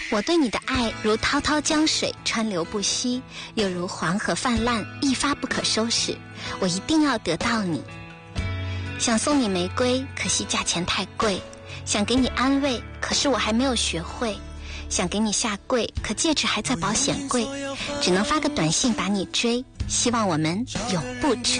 我对你的爱如滔滔江水，川流不息，又如黄河泛滥，一发不可收拾。我一定要得到你。想送你玫瑰，可惜价钱太贵；想给你安慰，可是我还没有学会；想给你下跪，可戒指还在保险柜。只能发个短信把你追，希望我们永不撤。